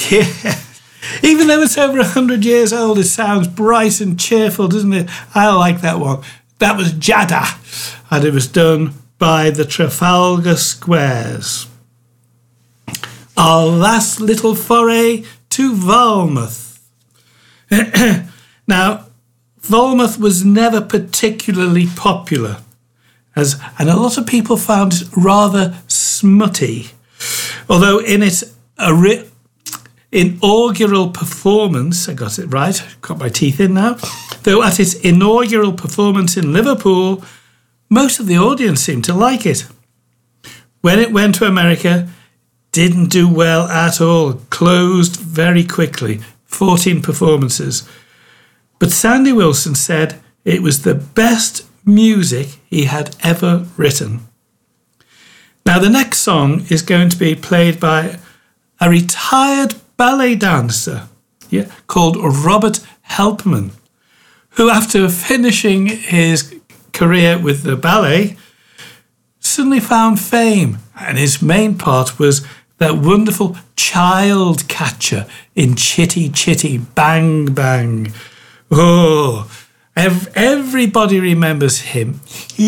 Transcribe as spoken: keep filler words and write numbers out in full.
Yeah. Even though it's over one hundred years old, it sounds bright and cheerful, doesn't it? I like that one. That was Jada, and it was done by the Trafalgar Squares. Our last little foray to Falmouth. Now, Falmouth was never particularly popular, as and a lot of people found it rather smutty. Although in its ori- inaugural performance, I got it right, got my teeth in now, though at its inaugural performance in Liverpool, most of the audience seemed to like it. When it went to America, didn't do well at all, closed very quickly, fourteen performances. But Sandy Wilson said it was the best music he had ever written. Now, the next song is going to be played by a retired ballet dancer yeah, called Robert Helpman, who, after finishing his career with the ballet, suddenly found fame, and his main part was that wonderful child catcher in Chitty Chitty Bang Bang. Oh, ev- everybody remembers him.